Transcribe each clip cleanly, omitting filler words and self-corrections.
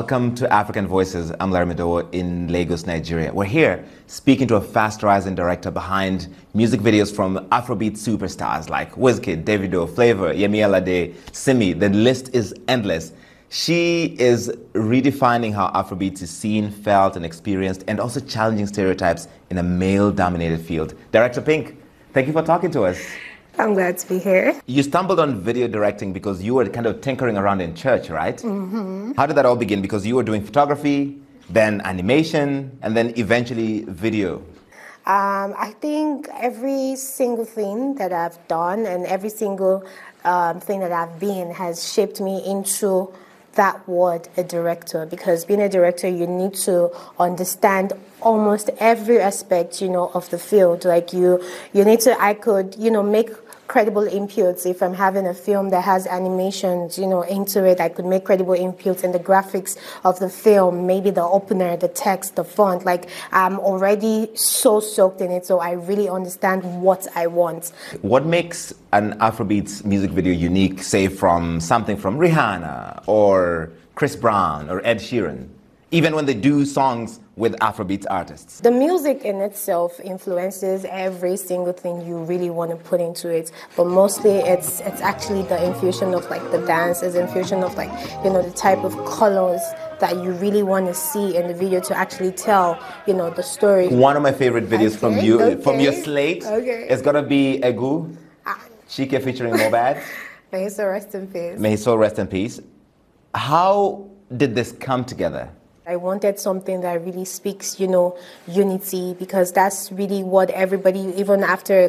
Welcome to African Voices. I'm Larry Madowo in Lagos, Nigeria. We're here speaking to a fast-rising director behind music videos from Afrobeat superstars like Wizkid, Davido, Flavor, Yemi Alade, Simi. The list is endless. She is redefining how Afrobeat is seen, felt, and experienced, and also challenging stereotypes in a male-dominated field. Director Pink, thank you for talking to us. I'm glad to be here. You stumbled on video directing because you were kind of tinkering around in church, right? Mm-hmm. How did that all begin? Because you were doing photography, then animation, and then eventually video. I think every single thing that I've done and every single thing that I've been has shaped me into that word, a director, because being a director, you need to understand almost every aspect, of the field. Like you need to, I could, make credible inputs. If I'm having a film that has animations, into it, I could make credible inputs in the graphics of the film, maybe the opener, the text, the font. Like I'm already so soaked in it, so I really understand what I want. What makes an Afrobeats music video unique, say from something from Rihanna or Chris Brown or Ed Sheeran, even when they do songs with Afrobeats artists? The music in itself influences every single thing you really want to put into it, but mostly it's actually the infusion of like the dance, it's infusion of like, the type of colors that you really want to see in the video to actually tell, the story. One of my favorite videos from your slate is gonna be Egu, Chike featuring Mohbad. May his soul rest in peace. May his soul rest in peace. How did this come together? I wanted something that really speaks, unity, because that's really what everybody, even after,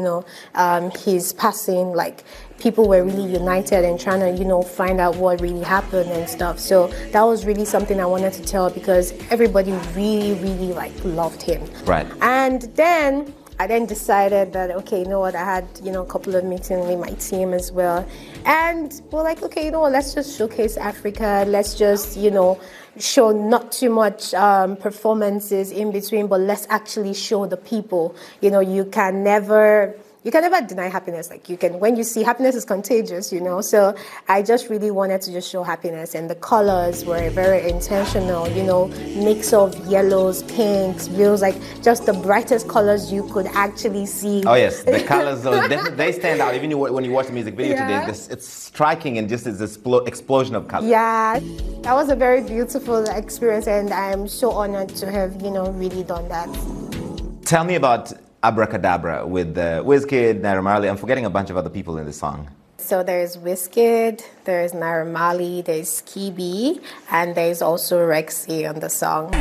his passing, people were really united and trying to, find out what really happened and stuff. So that was really something I wanted to tell because everybody really, really, loved him. Right. And then I then decided that, okay, I had, a couple of meetings with my team as well. And we're like, okay, let's just showcase Africa. Let's just, show not too much performances in between, but let's actually show the people. You can never deny happiness. When you see happiness is contagious, So I just really wanted to just show happiness, and the colors were very intentional, mix of yellows, pinks, blues, just the brightest colors you could actually see. Oh yes, the colors, they stand out. Even when you watch the music video today, it's striking and just this explosion of color. Yeah, that was a very beautiful experience, and I'm so honored to have, really done that. Tell me about Abracadabra with Wizkid, Naira Marley. I'm forgetting a bunch of other people in the song. So there's Wizkid, there's Naira Marley, there's Kibi, and there's also Rexy on the song.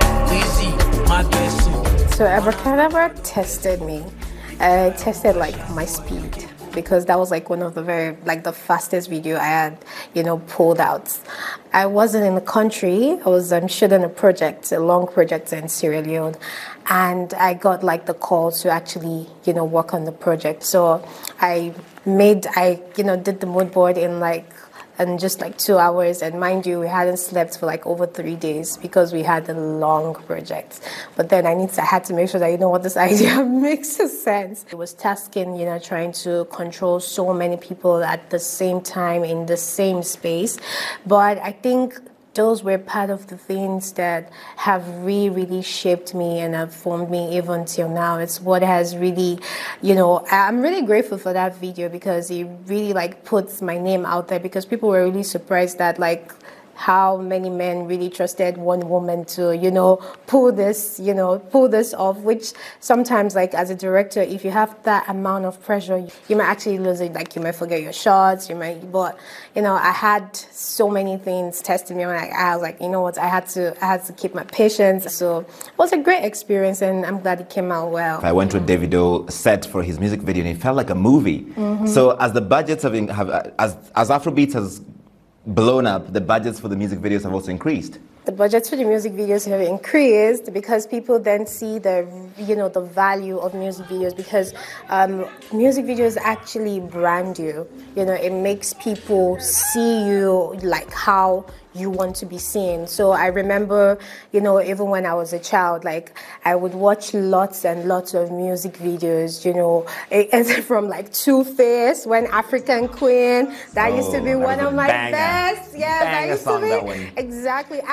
So Abracadabra tested me. It tested my speed, because that was one of the the fastest video I had, pulled out. I wasn't in the country. I was shooting a long project in Sierra Leone, and I got the call to actually, work on the project. So I did the mood board in just 2 hours, and mind you, we hadn't slept for over 3 days because we had a long project. But then I had to make sure that what this idea makes sense. It was tasking, trying to control so many people at the same time in the same space. But I think those were part of the things that have really shaped me and have formed me even till now. It's what has really, I'm really grateful for that video because it really puts my name out there, because people were really surprised that how many men really trusted one woman to, pull this off, which sometimes, as a director, if you have that amount of pressure, you might actually lose it. You might forget your shots, but, I had so many things testing me. I was what, I had to keep my patience. So it was a great experience, and I'm glad it came out well. I went to a Davido set for his music video, and it felt like a movie. Mm-hmm. So as the budgets as Afrobeats has blown up, the budgets for the music videos have also increased. The budgets for the music videos have increased because people then see the value of music videos, because music videos actually brand you. It makes people see you how you want to be seen. So I remember, even when I was a child, I would watch lots and lots of music videos, from Two Face, When African Queen. That used to be one of my best. Yes, that used to be. Exactly.